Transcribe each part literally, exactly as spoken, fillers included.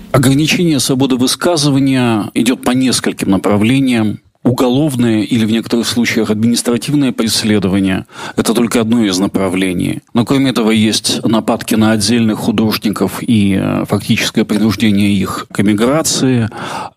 Ограничение свободы высказывания идет по нескольким направлениям. Уголовное или в некоторых случаях административное преследование – это только одно из направлений. Но кроме этого есть нападки на отдельных художников и фактическое принуждение их к эмиграции.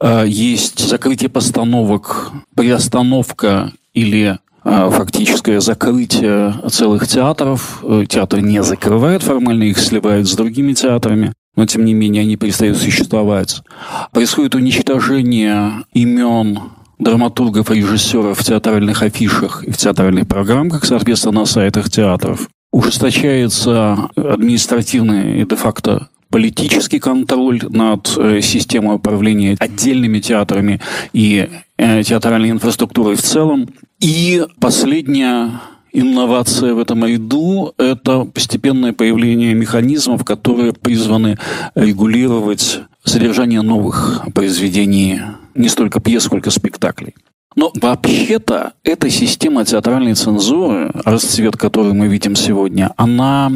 Есть закрытие постановок, приостановка или фактическое закрытие целых театров. Театры не закрывают формально, их сливают с другими театрами, но тем не менее они перестают существовать. Происходит уничтожение имен драматургов и режиссеров в театральных афишах и в театральных программах, соответственно, на сайтах театров. Ужесточается административный и де-факто политический контроль над системой управления отдельными театрами и театральной инфраструктурой в целом. И последняя инновация в этом ряду – это постепенное появление механизмов, которые призваны регулировать содержание новых произведений, не столько пьес, сколько спектаклей. Но вообще-то эта система театральной цензуры, расцвет которой мы видим сегодня, она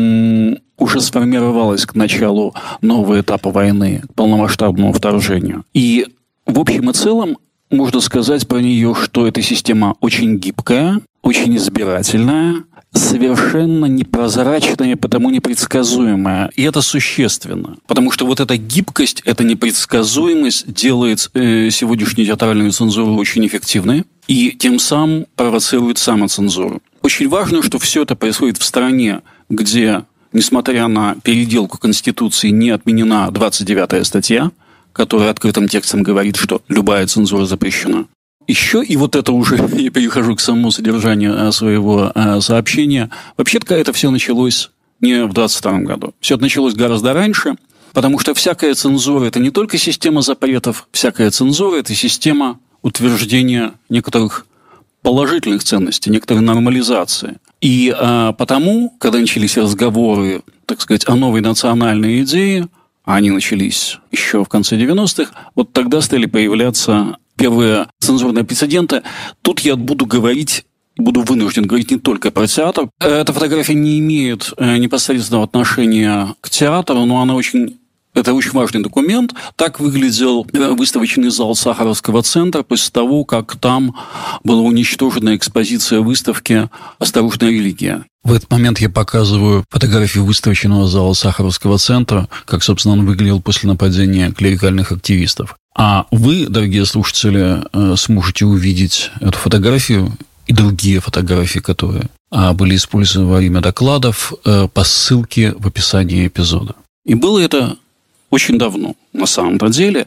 м- уже сформировалась к началу нового этапа войны, к полномасштабному вторжению. И в общем и целом можно сказать про нее, что эта система очень гибкая, очень избирательная, совершенно непрозрачная, потому непредсказуемая. И это существенно. Потому что вот эта гибкость, эта непредсказуемость делает э, сегодняшнюю театральную цензуру очень эффективной и тем самым провоцирует самоцензуру. Очень важно, что все это происходит в стране, где, несмотря на переделку Конституции, не отменена двадцать девятая статья, которая открытым текстом говорит, что любая цензура запрещена. Еще, и вот это уже, я перехожу к самому содержанию своего сообщения, вообще-то это все началось не в двадцать втором году. Все это началось гораздо раньше, потому что всякая цензура – это не только система запретов, всякая цензура – это система утверждения некоторых положительных ценностей, некоторой нормализации. И а, потому, когда начались разговоры, так сказать, о новой национальной идее, а они начались еще в конце девяностых, вот тогда стали появляться первые цензурные прецеденты. Тут я буду говорить, буду вынужден говорить не только про театр. Эта фотография не имеет непосредственного отношения к театру, но она очень... Это очень важный документ. Так выглядел выставочный зал Сахаровского центра после того, как там была уничтожена экспозиция выставки «Осторожная религия». В этот момент я показываю фотографию выставочного зала Сахаровского центра, как, собственно, он выглядел после нападения клерикальных активистов. А вы, дорогие слушатели, сможете увидеть эту фотографию и другие фотографии, которые были использованы во время докладов, по ссылке в описании эпизода. И было это очень давно, на самом-то деле.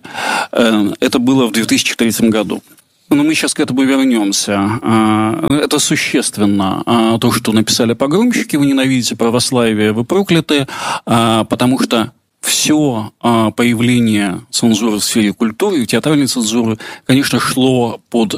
Это было в две тысячи третьем году. Но мы сейчас к этому вернемся. Это существенно. То, что написали погромщики, вы ненавидите православие, вы прокляты, потому что все появление цензуры в сфере культуры, театральной цензуры, конечно, шло под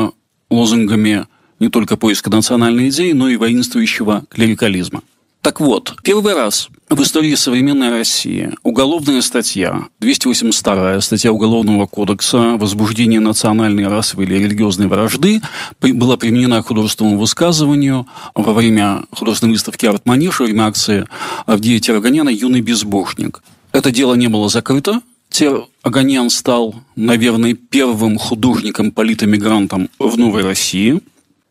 лозунгами не только поиска национальной идеи, но и воинствующего клерикализма. Так вот, первый раз в истории современной России уголовная статья, двести восемьдесят вторая статья Уголовного кодекса «Возбуждение национальной, расовой или религиозной вражды» была применена к художественному высказыванию во время художественной выставки «Арт-Манеж», во время акции Авдея Тироганяна «Юный безбожник». Это дело не было закрыто. Тироганян стал, наверное, первым художником-политэмигрантом в Новой России.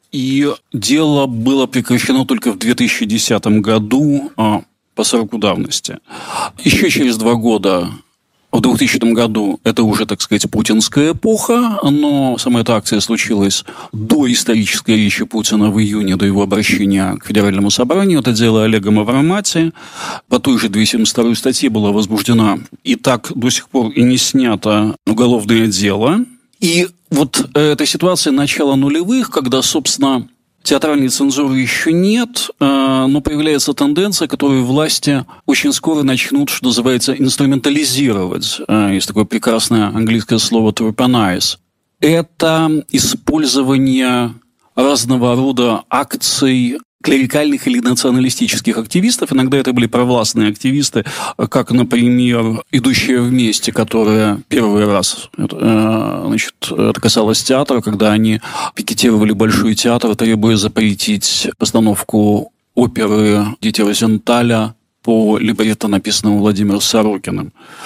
И дело было прекращено только в две тысячи десятом году а, по сроку давности. Еще через два года, в двухтысячном году, это уже, так сказать, путинская эпоха, но сама эта акция случилась до исторической речи Путина в июне, до его обращения к Федеральному собранию. Это дело Олега Мавромати. По той же двести семьдесят второй статье была возбуждена, и так до сих пор и не снято уголовное дело. И вот эта ситуация начала нулевых, когда, собственно, театральной цензуры еще нет, но появляется тенденция, которую власти очень скоро начнут, что называется, инструментализировать. Есть такое прекрасное английское слово «weaponize». Это использование разного рода акций клерикальных или националистических активистов. Иногда это были провластные активисты, как, например, «Идущие вместе», которые первый раз, значит, это касалось театра, когда они пикетировали Большой театр, требуя запретить постановку оперы «Дети Розенталя» по либретто, написанному Владимиром Сорокиным.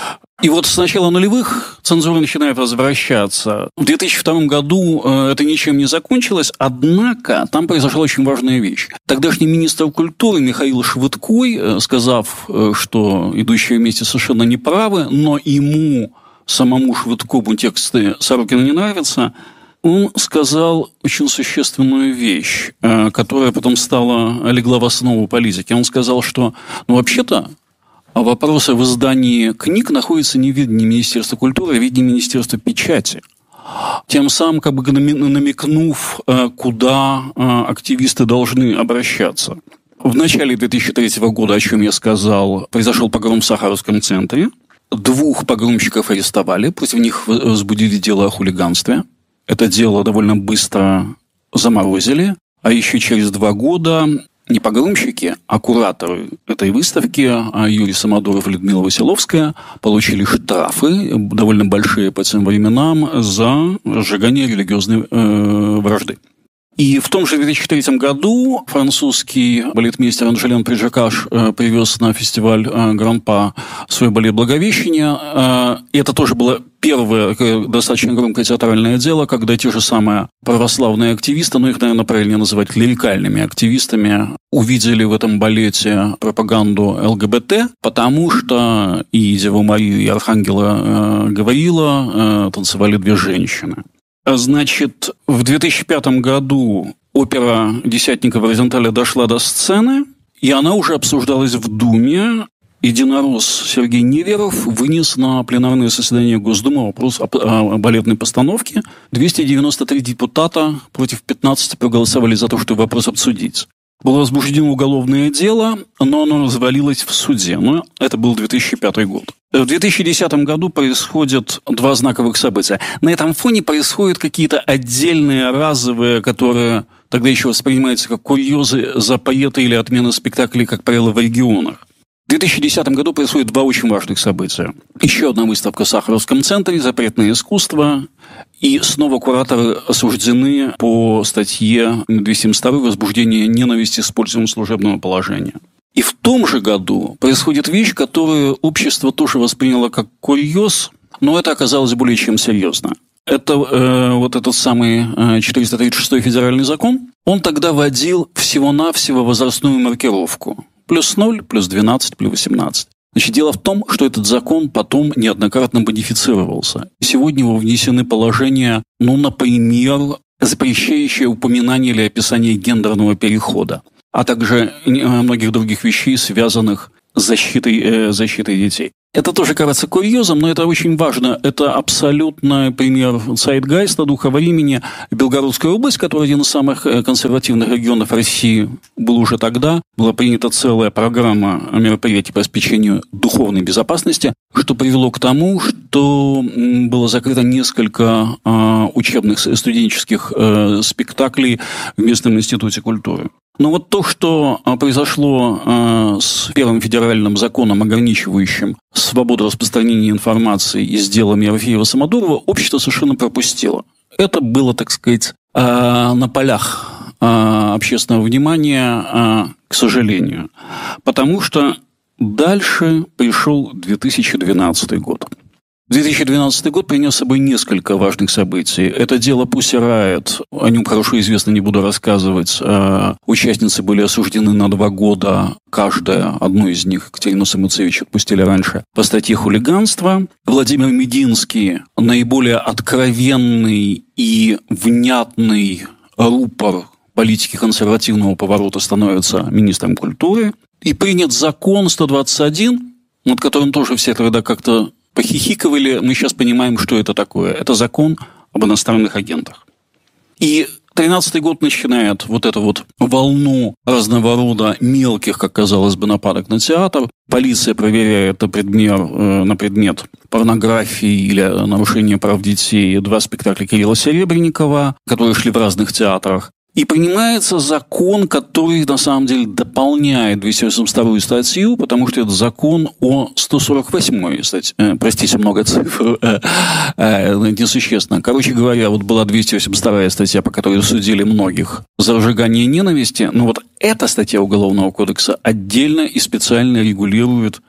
И вот с начала нулевых цензура начинает возвращаться. В две тысячи втором году это ничем не закончилось, однако там произошла очень важная вещь. Тогдашний министр культуры Михаил Швыдкой, сказав, что идущие вместе совершенно неправы, но ему, самому Швыдкову, тексты Сорокина не нравятся, он сказал очень существенную вещь, которая потом стала, легла в основу политики. Он сказал, что, ну, вообще-то, а вопросы в издании книг находятся не в ведении Министерства культуры, а в ведении Министерства печати. Тем самым как бы намекнув, куда активисты должны обращаться. В начале две тысячи третьего года, о чем я сказал, произошел погром в Сахаровском центре. Двух погромщиков арестовали, против них возбудили дело о хулиганстве. Это дело довольно быстро заморозили. А еще через два года не погромщики, а кураторы этой выставки Юрий Самодуров и Людмила Василовская получили штрафы, довольно большие по тем временам, за сжигание религиозной э, вражды. И в том же две тысячи третьем году французский балетмейстер Анжелен Прижакаш привез на фестиваль Гран-па свой балет «Благовещение». И это тоже было первое достаточно громкое театральное дело, когда те же самые православные активисты, ну их, наверное, правильнее называть клерикальными активистами, увидели в этом балете пропаганду ЛГБТ, потому что и Деву Марию, и Архангела Гавриила танцевали две женщины. Значит, в две тысячи пятом году опера Десятникова Розенталя дошла до сцены, и она уже обсуждалась в Думе. Единорос Сергей Неверов вынес на пленарное заседание Госдумы вопрос о балетной постановке. двести девяносто три депутата против пятнадцати проголосовали за то, что вопрос обсудить. Было возбуждено уголовное дело, но оно развалилось в суде. Но это был две тысячи пятый год. В две тысячи десятом году происходят два знаковых события. На этом фоне происходят какие-то отдельные, разовые, которые тогда еще воспринимаются как курьезы, запреты или отмены спектаклей, как правило, в регионах. В две тысячи десятом году происходит два очень важных события. Еще одна выставка в Сахаровском центре «Запретное искусство». И снова кураторы осуждены по статье двести семьдесят два «Возбуждение ненависти с использованием служебного положения». И в том же году происходит вещь, которую общество тоже восприняло как курьез, но это оказалось более чем серьезно. Это э, вот этот самый э, четыреста тридцать шестой федеральный закон. Он тогда вводил всего-навсего возрастную маркировку. Плюс ноль, плюс двенадцать, плюс восемнадцать. Значит, дело в том, что этот закон потом неоднократно модифицировался. Сегодня его внесены положения, ну, например, запрещающие упоминание или описание гендерного перехода, а также многих других вещей, связанных с защитой, э, защитой детей. Это тоже кажется курьезом, но это очень важно. Это абсолютный пример цайтгайста, духа времени. Белгородская область, которая один из самых консервативных регионов России был уже тогда, была принята целая программа мероприятий по обеспечению духовной безопасности, что привело к тому, что было закрыто несколько учебных студенческих спектаклей в местном институте культуры. Но вот то, что произошло э, с первым федеральным законом, ограничивающим свободу распространения информации из дела Ерофеева-Самодурова, общество совершенно пропустило. Это было, так сказать, э, на полях э, общественного внимания, э, к сожалению. Потому что дальше пришел две тысячи двенадцатый год. две тысячи двенадцатый год принес с собой несколько важных событий. Это дело Pussy Riot, о нем хорошо известно, не буду рассказывать. Участницы были осуждены на два года, каждая, одну из них, Екатерину Самуцевич, отпустили раньше, по статье хулиганства. Владимир Мединский, наиболее откровенный и внятный рупор политики консервативного поворота, становится министром культуры. И принят закон сто двадцать один, над которым тоже все тогда как-то похихиковали, мы сейчас понимаем, что это такое. Это закон об иностранных агентах. И тринадцатый год начинает вот эту вот волну разного рода мелких, как казалось бы, нападок на театр. Полиция проверяет на предмет, на предмет порнографии или нарушения прав детей два спектакля Кирилла Серебренникова, которые шли в разных театрах. И принимается закон, который, на самом деле, дополняет двести восемьдесят вторую статью, потому что это закон о сто сорок восьмой статье. Э, простите, много цифр, э, э, несущественно. Короче говоря, вот была двести восемьдесят вторая статья, по которой судили многих за разжигание ненависти. Но вот эта статья Уголовного кодекса отдельно и специально регулирует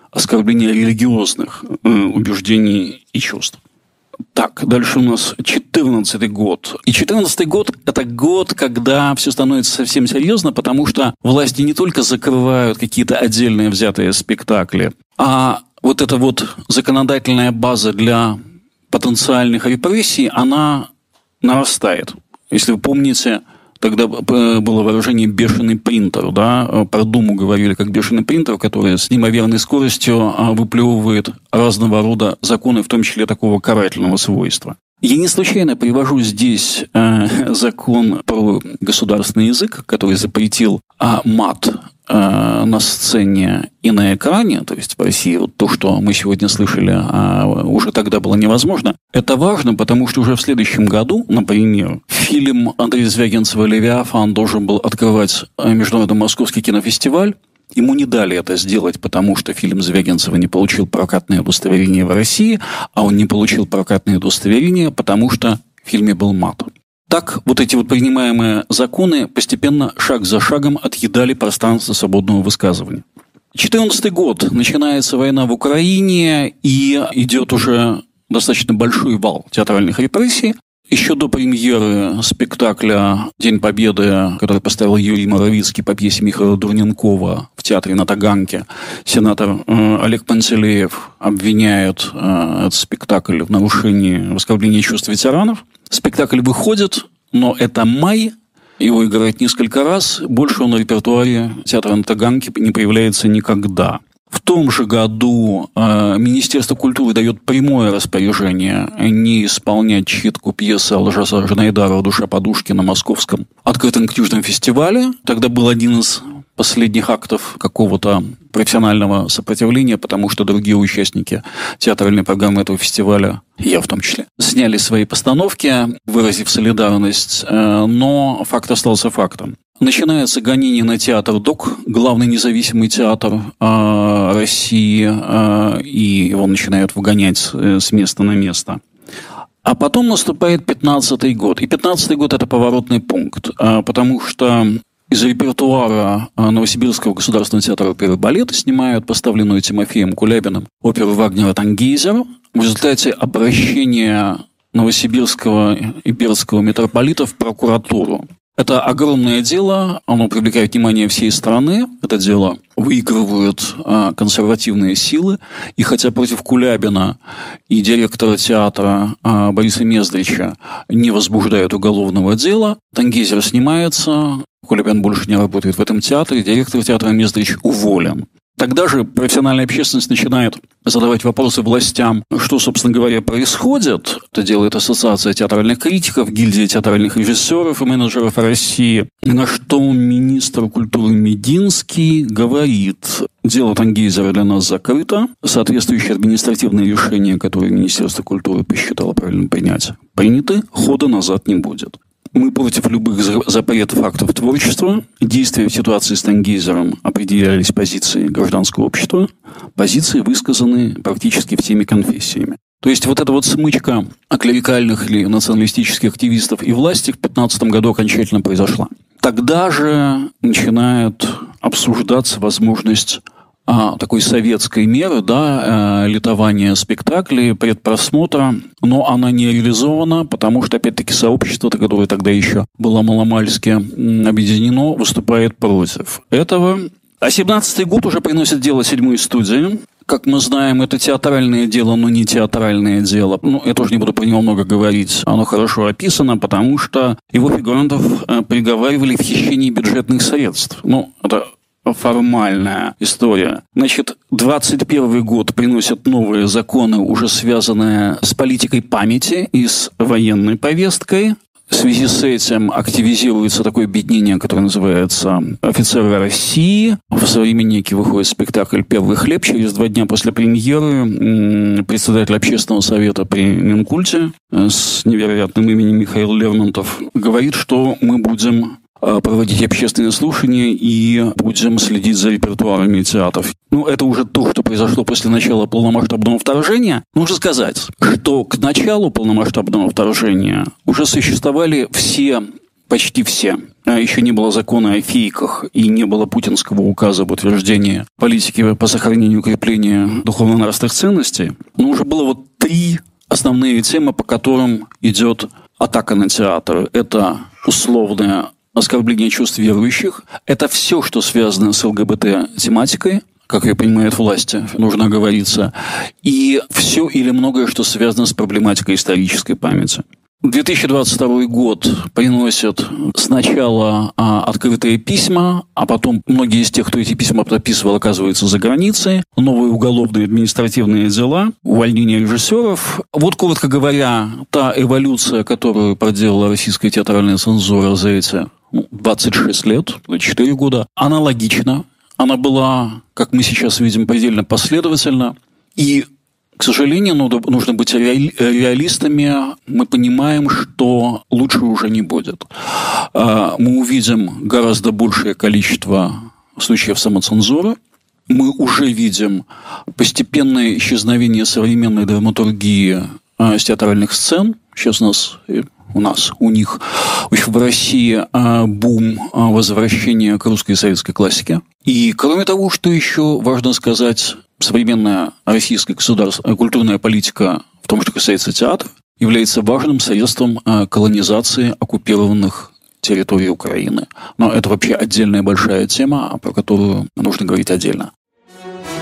оскорбление религиозных э, убеждений и чувств. Так, дальше у нас четырнадцатый год. И четырнадцатый год – это год, когда все становится совсем серьезно, потому что власти не только закрывают какие-то отдельные взятые спектакли, а вот эта вот законодательная база для потенциальных репрессий, она нарастает. Если вы помните, тогда было выражение «бешеный принтер», да, про Думу говорили как «бешеный принтер», который с неимоверной скоростью выплевывает разного рода законы, в том числе такого карательного свойства. Я не случайно привожу здесь э, закон про государственный язык, который запретил э, мат э, на сцене и на экране, то есть в России вот то, что мы сегодня слышали, э, уже тогда было невозможно. Это важно, потому что уже в следующем году, например, фильм Андрея Звягинцева «Левиафан» должен был открывать Международный Московский кинофестиваль. Ему не дали это сделать, потому что фильм Звягинцева не получил прокатное удостоверение в России, а он не получил прокатное удостоверение, потому что в фильме был мат. Так вот эти вот принимаемые законы постепенно, шаг за шагом, отъедали пространство свободного высказывания. четырнадцатый год. Начинается война в Украине, и идет уже достаточно большой вал театральных репрессий. Еще до премьеры спектакля «День Победы», который поставил Юрий Моровицкий по пьесе Михаила Дурненкова в театре на Таганке, сенатор э, Олег Пантелеев обвиняет э, этот спектакль в нарушении, в оскорблении чувств ветеранов. Спектакль выходит, но это май, его играют несколько раз, больше он на репертуаре театра на Таганке не появляется никогда. В том же году э, Министерство культуры дает прямое распоряжение не исполнять читку пьесы Алжаса Жанайдарова «Душа подушки» на Московском открытом книжном фестивале. Тогда был один из последних актов какого-то профессионального сопротивления, потому что другие участники театральной программы этого фестиваля, я в том числе, сняли свои постановки, выразив солидарность, э, но факт остался фактом. Начинается гонение на театр ДОК, главный независимый театр э, России, э, и его начинают выгонять э, с места на место. А потом наступает пятнадцатый год. И пятнадцатый год – это поворотный пункт, э, потому что из репертуара Новосибирского государственного театра оперы и балета снимают поставленную Тимофеем Кулябиным оперу Вагнера «Тангейзер». В результате обращения новосибирского и бердского митрополита в прокуратуру. Это огромное дело, оно привлекает внимание всей страны. Это дело выигрывают а, консервативные силы. И хотя против Кулябина и директора театра а, Бориса Мездрича не возбуждают уголовного дела, Тангейзер снимается, Кулябин больше не работает в этом театре, директор театра Мездрич уволен. Тогда же профессиональная общественность начинает задавать вопросы властям, что, собственно говоря, происходит. Это делает Ассоциация театральных критиков, гильдия театральных режиссеров и менеджеров России. На что министр культуры Мединский говорит: дело Тангейзера для нас закрыто. Соответствующие административные решения, которые Министерство культуры посчитало правильным принять, приняты, хода назад не будет. Мы против любых запретов актов творчества. Действия в ситуации с Тангейзером определялись позиции гражданского общества. Позиции высказаны практически всеми конфессиями. То есть вот эта вот смычка клерикальных или националистических активистов и власти в две тысячи пятнадцатом году окончательно произошла. Тогда же начинает обсуждаться возможность а, такой советской меры, да, э, литования спектаклей, предпросмотра, но она не реализована, потому что, опять-таки, сообщество, которое тогда еще было маломальски объединено, выступает против этого. А семнадцатый год уже приносит дело седьмой студии. Как мы знаем, это театральное дело, но не театральное дело. Ну, я тоже не буду про него много говорить. Оно хорошо описано, потому что его фигурантов э, приговаривали в хищении бюджетных средств. Ну, это формальная история. Значит, двадцать первый год приносят новые законы, уже связанные с политикой памяти и с военной повесткой. В связи с этим активизируется такое объединение, которое называется «Офицеры России». В «Современнике» выходит спектакль «Первый хлеб». Через два дня после премьеры председатель общественного совета при Минкульте с невероятным именем Михаил Лермонтов говорит, что мы будем проводить общественные слушания и будем следить за репертуарами театров. Ну, это уже то, что произошло после начала полномасштабного вторжения. Нужно сказать, что к началу полномасштабного вторжения уже существовали все почти все. А еще не было закона о фейках и не было путинского указа об утверждении политики по сохранению и укреплению духовно-нравственных ценностей. Но уже было вот три основные темы, по которым идет атака на театр. Это условное оскорбление чувств верующих. Это все, что связано с ЛГБТ-тематикой, как ее принимают власти, нужно оговориться. И все или многое, что связано с проблематикой исторической памяти. две тысячи двадцать второй год приносит сначала а, открытые письма, а потом многие из тех, кто эти письма подписывал, оказываются за границей, новые уголовные административные дела, увольнение режиссеров. Вот, коротко говоря, та эволюция, которую проделала российская театральная цензура за эти ну, двадцать шесть лет, четыре года, аналогична. Она была, как мы сейчас видим, предельно последовательна. И к сожалению, нужно быть реалистами. Мы понимаем, что лучше уже не будет. Мы увидим гораздо большее количество случаев самоцензуры. Мы уже видим постепенное исчезновение современной драматургии с театральных сцен. Сейчас у нас, у нас, у них в России бум возвращения к русской и советской классике. И кроме того, что еще важно сказать, современная российская государственная культурная политика, в том, что касается театра, является важным средством колонизации оккупированных территорий Украины. Но это вообще отдельная большая тема, про которую нужно говорить отдельно.